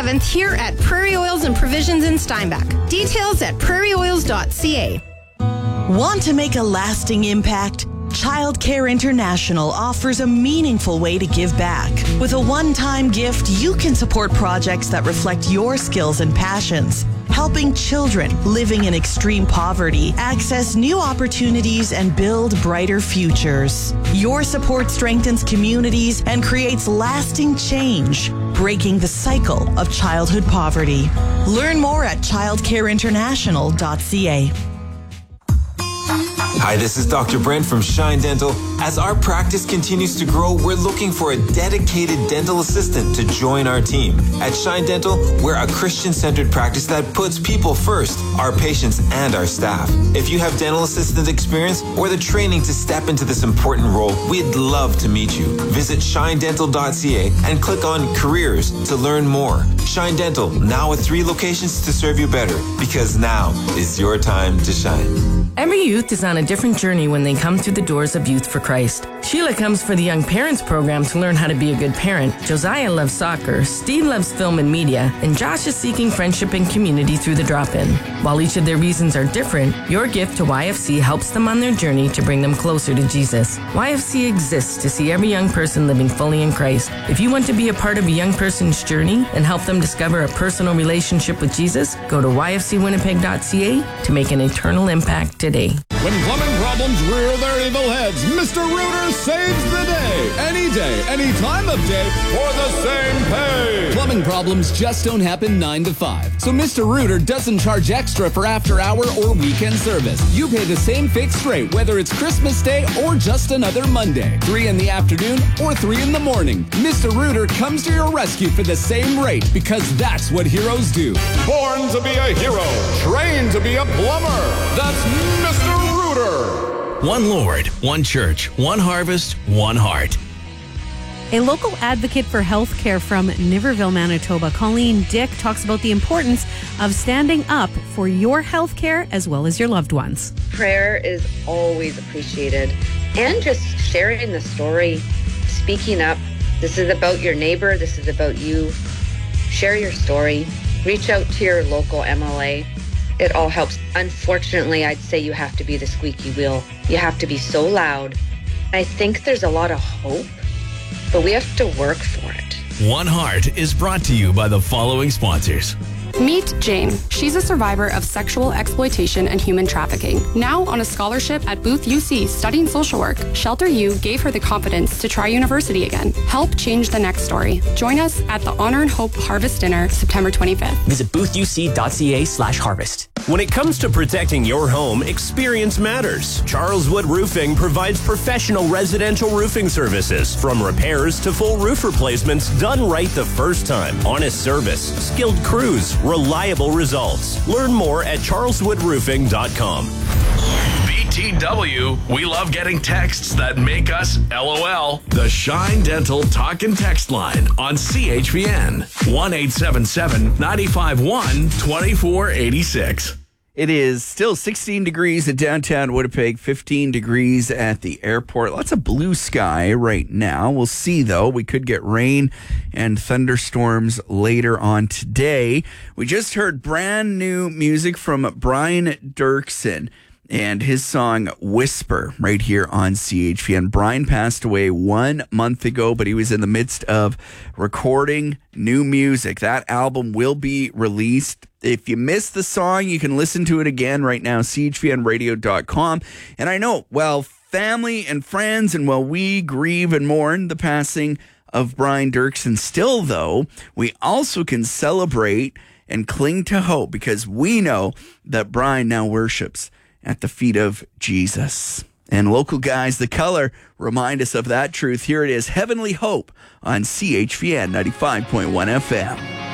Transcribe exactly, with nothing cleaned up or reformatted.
seventh here at Prairie Oils and Provisions in Steinbach. Details at prairie oils dot c a. Want to make a lasting impact? Childcare International offers a meaningful way to give back. With a one-time gift, you can support projects that reflect your skills and passions, helping children living in extreme poverty access new opportunities and build brighter futures. Your support strengthens communities and creates lasting change, breaking the cycle of childhood poverty. Learn more at childcare international dot c a. Hi, this is Doctor Brent from Shine Dental. As our practice continues to grow, we're looking for a dedicated dental assistant to join our team. At Shine Dental, we're a Christian-centered practice that puts people first, our patients and our staff. If you have dental assistant experience or the training to step into this important role, we'd love to meet you. Visit shine dental dot c a and click on Careers to learn more. Shine Dental, now with three locations to serve you better, because now is your time to shine. Every youth is on a different journey when they come through the doors of Youth for Christ. Sheila comes for the Young Parents program to learn how to be a good parent. Josiah loves soccer, Steve loves film and media, and Josh is seeking friendship and community through the drop-in. While each of their reasons are different, your gift to Y F C helps them on their journey to bring them closer to Jesus. Y F C exists to see every young person living fully in Christ. If you want to be a part of a young person's journey and help them discover a personal relationship with Jesus, go to y f c winnipeg dot c a to make an eternal impact today. When plumbing problems rear their evil heads, Mister Rooter saves the day. Any day, any time of day, for the same pay. Plumbing problems just don't happen nine to five. So Mister Rooter doesn't charge extra for after-hour or weekend service. You pay the same fixed rate, whether it's Christmas Day or just another Monday. Three in the afternoon or three in the morning. Mister Rooter comes to your rescue for the same rate, because that's what heroes do. Born to be a hero, trained to be a plumber. That's Mister Rooter. One Lord, one church, one harvest, one heart. A local advocate for health care from Niverville, Manitoba, Colleen Dick, talks about the importance of standing up for your health care as well as your loved ones. Prayer is always appreciated, and just sharing the story, speaking up. This is about your neighbor. This is about you. Share your story. Reach out to your local M L A. It all helps. Unfortunately, I'd say you have to be the squeaky wheel. You have to be so loud. I think there's a lot of hope, but we have to work for it. One Heart is brought to you by the following sponsors. Meet Jane. She's a survivor of sexual exploitation and human trafficking. Now on a scholarship at Booth U C studying social work, Shelter U gave her the confidence to try university again. Help change the next story. Join us at the Honor and Hope Harvest Dinner, September twenty-fifth. Visit booth u c dot c a slash harvest. When it comes to protecting your home, experience matters. Charles Wood Roofing provides professional residential roofing services, from repairs to full roof replacements done right the first time. Honest service, skilled crews, reliable results. Learn more at charles wood roofing dot com. B T W, we love getting texts that make us LOL. The Shine Dental Talk and Text line on C H V N. one eight seven seven, nine five one, two four eight six. It is still sixteen degrees at downtown Winnipeg, fifteen degrees at the airport. Lots of blue sky right now. We'll see, though. We could get rain and thunderstorms later on today. We just heard brand new music from Brian Dirksen and his song Whisper right here on C H V N. Brian passed away one month ago, but he was in the midst of recording new music. That album will be released. If you missed the song, you can listen to it again right now, c h v n radio dot com. And I know, well, family and friends, and while we grieve and mourn the passing of Brian Dirksen, still, though, we also can celebrate and cling to hope, because we know that Brian now worships at the feet of Jesus. And local guys, The Color, remind us of that truth. Here it is, Heavenly Hope on C H V N ninety-five point one F M.